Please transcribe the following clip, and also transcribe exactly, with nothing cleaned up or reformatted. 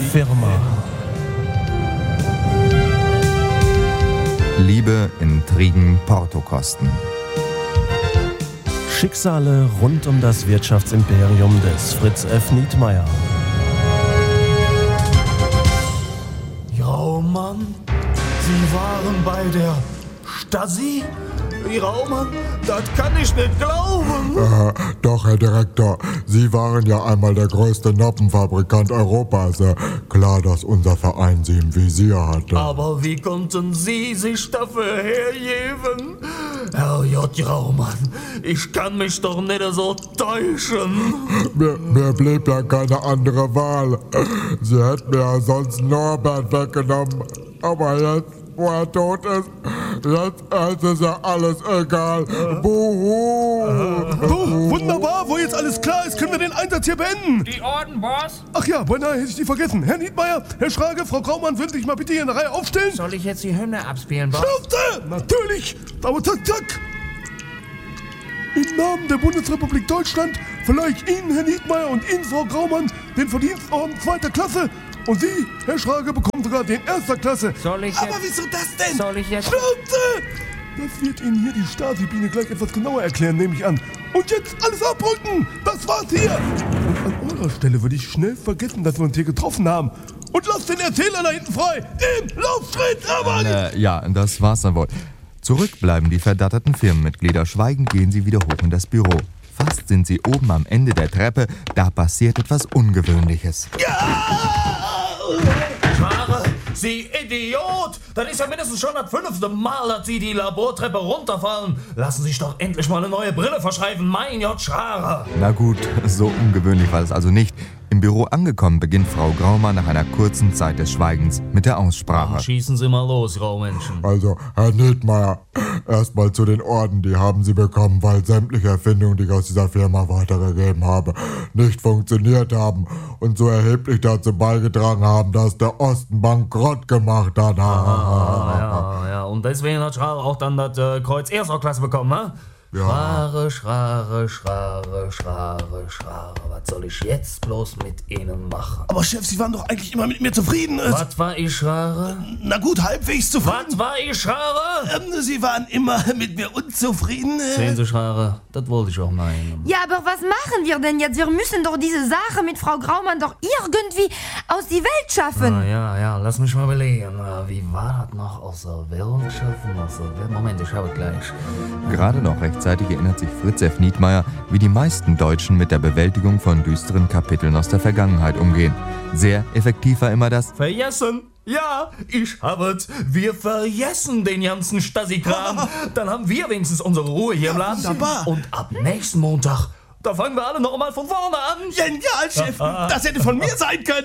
Firma. Liebe, Intrigen, Portokosten. Schicksale rund um das Wirtschaftsimperium des Fritz F. Nietmeyer. Graumann, Sie waren bei der Stasi? Graumann, das kann ich nicht glauben. Äh, doch, Herr Direktor, Sie waren ja einmal der größte Noppenfabrikant Europas. Äh, klar, dass unser Verein Sie im Visier hatte. Aber wie konnten Sie sich dafür hergeben? Herr J. Graumann, ich kann mich doch nicht so täuschen. Mir, mir blieb ja keine andere Wahl. Sie hätten mir ja sonst Norbert weggenommen. Aber jetzt, wo er tot ist, jetzt, jetzt ist ja alles egal. Buhu. So, wunderbar, wo jetzt alles klar ist, können wir den Einsatz hier beenden. Die Orden, Boss. Ach ja, beinahe hätte ich die vergessen. Herr Nietmeyer, Herr Schrage, Frau Graumann, würden sich mal bitte hier in der Reihe aufstellen? Soll ich jetzt die Hymne abspielen, Boss? Schnauze! Natürlich! Aber zack, zack! Im Namen der Bundesrepublik Deutschland verleihe ich Ihnen, Herr Nietmeyer, und Ihnen, Frau Graumann, den Verdienstorden zweiter Klasse. Und Sie, Herr Schrage, bekommen sogar den erster Klasse. Soll ich Aber jetzt... wieso das denn? Soll ich jetzt... Schnauze! Das wird Ihnen hier die Stasi-Biene gleich etwas genauer erklären, nehme ich an. Und jetzt alles abrücken! Das war's hier! Und an eurer Stelle würde ich schnell vergessen, dass wir uns hier getroffen haben. Und lasst den Erzähler da hinten frei! Im Laufschritt, aber nicht... Äh, ja, das war's dann wohl. Zurück bleiben die verdatterten Firmenmitglieder. Schweigend gehen sie wieder hoch in das Büro. Fast sind sie oben am Ende der Treppe. Da passiert etwas Ungewöhnliches. Schrage, Sie Idiot! Das ist ja mindestens schon das fünfte Mal, dass Sie die Labortreppe runterfallen. Lassen Sie sich doch endlich mal eine neue Brille verschreiben, mein J. Schrage. Na gut, so ungewöhnlich war es also nicht. Im Büro angekommen beginnt Frau Graumann nach einer kurzen Zeit des Schweigens mit der Aussprache. Schießen Sie mal los, Graumenschen. Also, Herr Nietmeyer, erstmal zu den Orden, die haben Sie bekommen, weil sämtliche Erfindungen, die ich aus dieser Firma weitergegeben habe, nicht funktioniert haben und so erheblich dazu beigetragen haben, dass der Osten bankrott gemacht hat. Ah, ja, ja, und deswegen hat Schrage auch dann das äh, Kreuz erster Klasse bekommen, ne? Ja. Schrage, Schrage, Schrage, Schrage, Schrage. Was soll ich jetzt bloß mit Ihnen machen? Aber Chef, Sie waren doch eigentlich immer mit mir zufrieden. Äh, Was war ich, Schrage? Na gut, halbwegs zufrieden. Was war ich, Schrage? Ähm, Sie waren immer mit mir unzufrieden. Äh. Sehen Sie, Schrage, das wollte ich auch meinen. Ja, aber was machen wir denn jetzt? Wir müssen doch diese Sache mit Frau Graumann doch irgendwie aus die Welt schaffen. Ah, ja, ja, lass mich mal überlegen. Wie war das noch aus der Welt schaffen? Aus der Welt? Moment, ich habe gleich. Gerade noch rechtzeitig erinnert sich Fritz F. Nietmeyer, wie die meisten Deutschen mit der Bewältigung von düsteren Kapiteln aus der Vergangenheit umgehen. Sehr effektiv war immer das Vergessen? Ja, ich hab's. Wir vergessen den ganzen Stasi-Kram. Dann haben wir wenigstens unsere Ruhe hier im Laden. Wunderbar. Und ab nächsten Montag, da fangen wir alle noch mal von vorne an. Genial, Chef. Das hätte von mir sein können.